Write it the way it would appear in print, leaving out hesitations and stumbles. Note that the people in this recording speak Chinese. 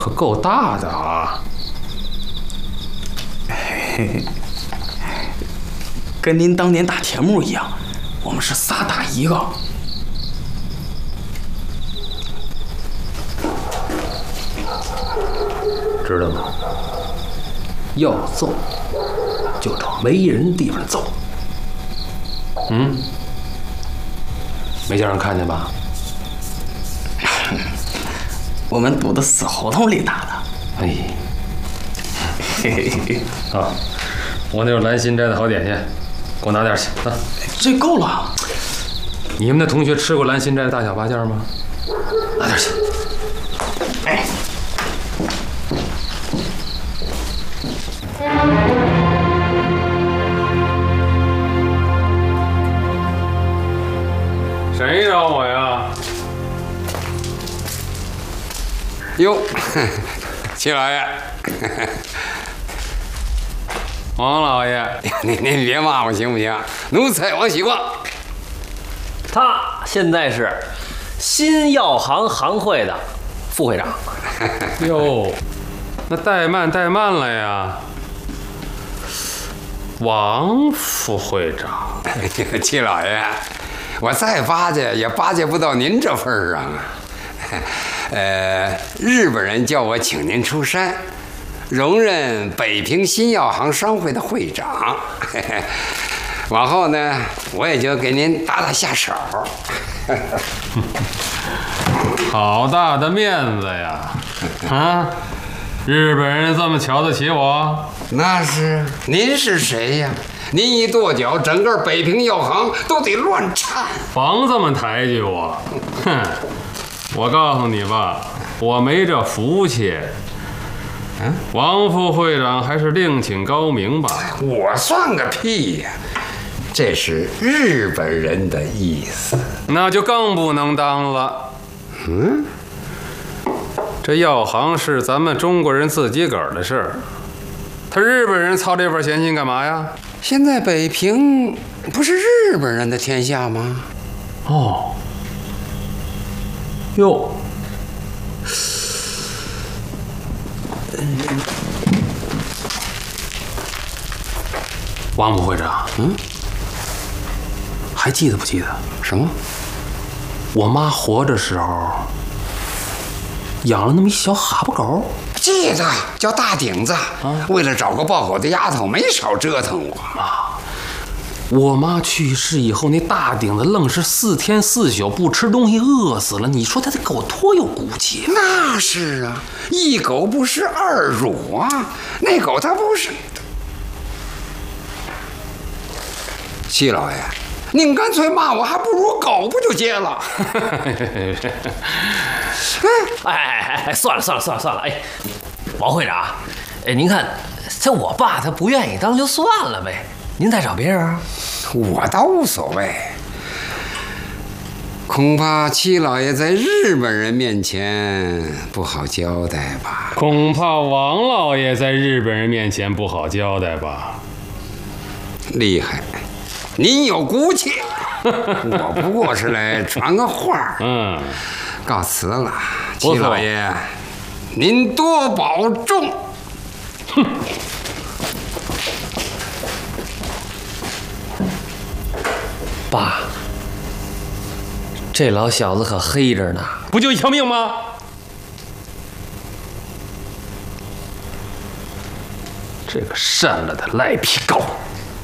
可够大的啊！ 嘿嘿，跟您当年打铁木一样，我们是仨打一个。 知道吗？要揍，就找没人地方揍。没叫人看见吧？ 我们堵的死胡同里打的。 哎，嘿嘿嘿啊！我那有蓝心斋的好点心，给我拿点去啊！ 这够了。 你们的同学吃过蓝心斋的大小八件吗？拿点去。 哎。 谁找我呀？ 哟，齐老爷， 王老爷， 您别骂我行不行？奴才王喜光。 他现在是新药行行会的副会长。 哟，那怠慢了呀，王副会长。 齐老爷，我再巴结也巴结不到您这份儿上啊。日本人叫我请您出山，荣任北平新药行商会的会长。往后呢，我也就给您打下手。 好大的面子呀！啊，日本人这么瞧得起我？ 那是，您是谁呀？您一跺脚，整个北平药行都得乱颤。 甭这么抬举我！哼，我告诉你吧，我没这福气。王副会长还是另请高明吧。 我算个屁呀！这是日本人的意思， 那就更不能当了。这药行是咱们中国人自己个儿的事儿，他日本人操这份闲心干嘛呀？ 现在北平不是日本人的天下吗？ 哦，哟，王副会长，还记得不记得？ 什么？ 我妈活着时候养了那么一小哈巴狗。 记得，叫大顶子。为了找个抱狗的丫头，没少折腾我。 我妈去世以后，那大顶子愣是4天4宿不吃东西，饿死了。你说他这狗多有骨气？ 那是啊，一狗不食二乳啊。那狗它不是。戚老爷，您干脆骂我，还不如狗不就结了？ 哎，算了，哎，王会长，哎，您看，这我爸他不愿意当就算了呗，您再找别人啊。 我倒无所谓，恐怕戚老爷在日本人面前不好交代吧？ 恐怕王老爷在日本人面前不好交代吧？ 厉害，您有骨气。我不过是来传个话。告辞了，戚老爷，您多保重。 哼。爸，这老小子可黑着呢， 不就一条命吗？这个善了的赖皮狗！